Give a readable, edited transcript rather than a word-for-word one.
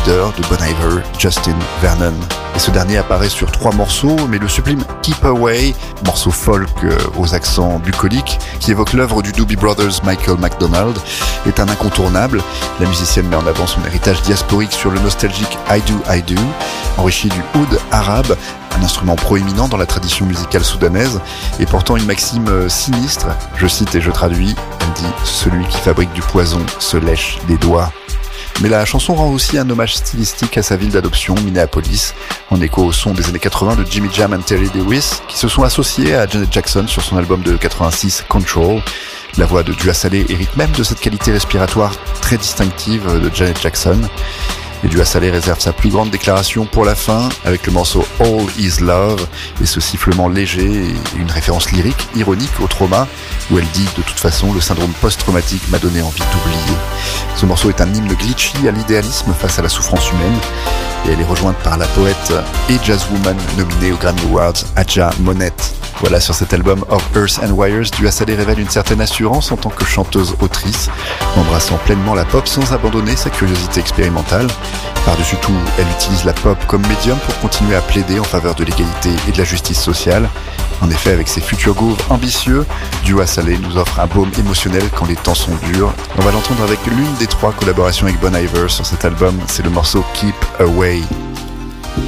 leader de Bon Iver, Justin Vernon. Et ce dernier apparaît sur 3 morceaux, mais le sublime Keep Away, morceau folk aux accents bucoliques, qui évoque l'œuvre du Doobie Brothers Michael McDonald, est un incontournable. La musicienne met en avant son héritage diasporique sur le nostalgique I Do, enrichi du oud arabe, un instrument proéminent dans la tradition musicale soudanaise, et portant une maxime sinistre, je cite et je traduis, elle dit « Celui qui fabrique du poison se lèche les doigts ». Mais la chanson rend aussi un hommage stylistique à sa ville d'adoption, Minneapolis, en écho au son des années 80 de Jimmy Jam et Terry Lewis, qui se sont associés à Janet Jackson sur son album de 86, Control. La voix de Dua Saleh hérite même de cette qualité respiratoire très distinctive de Janet Jackson. Et Dua Saleh réserve sa plus grande déclaration pour la fin, avec le morceau All Is Love, et ce sifflement léger et une référence lyrique, ironique au trauma, où elle dit « De toute façon, le syndrome post-traumatique m'a donné envie d'oublier ». Ce morceau est un hymne glitchy à l'idéalisme face à la souffrance humaine, et elle est rejointe par la poète et jazzwoman nominée aux Grammy Awards, Adja Monette. Voilà, sur cet album Of Earth and Wires, Dua Saleh révèle une certaine assurance en tant que chanteuse-autrice, embrassant pleinement la pop sans abandonner sa curiosité expérimentale. Par-dessus tout, elle utilise la pop comme médium pour continuer à plaider en faveur de l'égalité et de la justice sociale. En effet, avec ses futurs grooves ambitieux, Dua Saleh nous offre un baume émotionnel quand les temps sont durs. On va l'entendre avec l'une des 3 collaborations avec Bon Iver sur cet album, c'est le morceau Keep Away.